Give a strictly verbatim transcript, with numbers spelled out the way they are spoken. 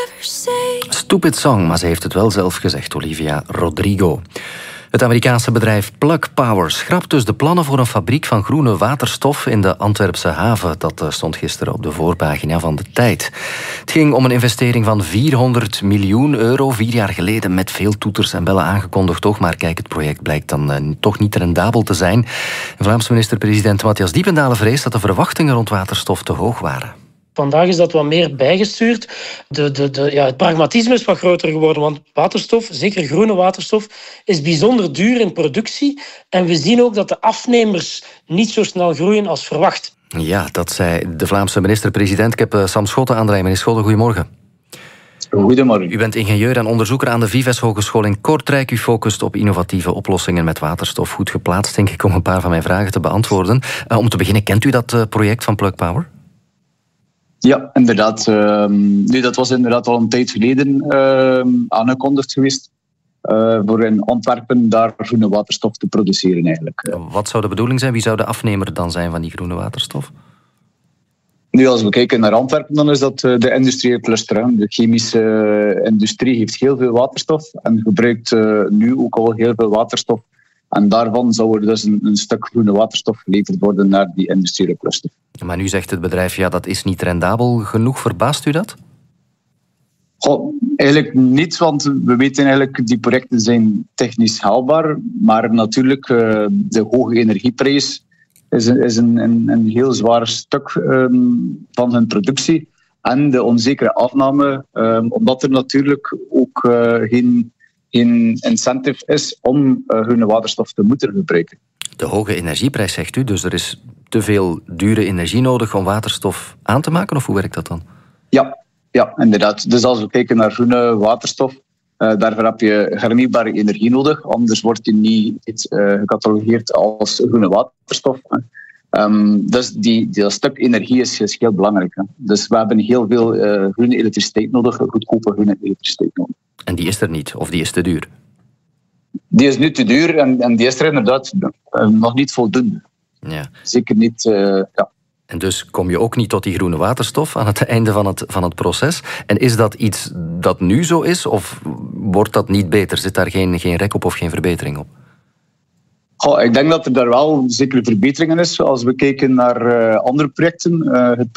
Stupid song, maar ze heeft het wel zelf gezegd, Olivia Rodrigo. Het Amerikaanse bedrijf Plug Power schrapt dus de plannen voor een fabriek van groene waterstof in de Antwerpse haven. Dat stond gisteren op de voorpagina van De Tijd. Het ging om een investering van vierhonderd miljoen euro, vier jaar geleden met veel toeters en bellen aangekondigd toch. Maar kijk, het project blijkt dan uh, toch niet rendabel te zijn. Vlaamse minister-president Matthias Diependalen vreest dat de verwachtingen rond waterstof te hoog waren. Vandaag is dat wat meer bijgestuurd. De, de, de, ja, het pragmatisme is wat groter geworden, want waterstof, zeker groene waterstof, is bijzonder duur in productie. En we zien ook dat de afnemers niet zo snel groeien als verwacht. Ja, dat zei de Vlaamse minister-president. Ik heb uh, Sam Schotten aan de lijn. Meneer Schotten, goedemorgen. Goedemorgen. U bent ingenieur en onderzoeker aan de Vives Hogeschool in Kortrijk. U focust op innovatieve oplossingen met waterstof. Goed geplaatst, denk ik, om een paar van mijn vragen te beantwoorden. Uh, om te beginnen, kent u dat uh, project van Plug Power? Ja, inderdaad. Uh, nu, dat was inderdaad al een tijd geleden uh, aangekondigd geweest. Uh, voor in Antwerpen daar groene waterstof te produceren eigenlijk. Wat zou de bedoeling zijn? Wie zou de afnemer dan zijn van die groene waterstof? Nu, als we kijken naar Antwerpen, dan is dat uh, de industriële cluster. De chemische uh, industrie heeft heel veel waterstof en gebruikt uh, nu ook al heel veel waterstof. En daarvan zou er dus een, een stuk groene waterstof geleverd worden naar die industriële cluster. Maar nu zegt het bedrijf, ja, dat is niet rendabel genoeg. Verbaast u dat? Goh, eigenlijk niet, want we weten eigenlijk die projecten zijn technisch haalbaar. Maar natuurlijk, uh, de hoge energieprijs is, een, is een, een, een heel zwaar stuk um, van hun productie. En de onzekere afname, um, omdat er natuurlijk ook uh, geen... geen incentive is om uh, groene waterstof te moeten gebruiken. De hoge energieprijs, zegt u, dus er is te veel dure energie nodig om waterstof aan te maken, of hoe werkt dat dan? Ja, ja inderdaad. Dus als we kijken naar groene waterstof, uh, daarvoor heb je hernieuwbare energie nodig, anders wordt die niet uh, gecatalogeerd als groene waterstof. Um, dus die, die stuk energie is, is heel belangrijk. Hè. Dus we hebben heel veel uh, groene elektriciteit nodig, goedkope groene elektriciteit nodig. En die is er niet, of die is te duur? Die is nu te duur en, en die is er inderdaad uh, nog niet voldoende. Ja. Zeker niet, uh, ja. En dus kom je ook niet tot die groene waterstof aan het einde van het, van het proces. En is dat iets dat nu zo is, of wordt dat niet beter? Zit daar geen, geen rek op of geen verbetering op? Goh, ik denk dat er daar wel zekere verbeteringen is. Als we kijken naar uh, andere projecten, uh, het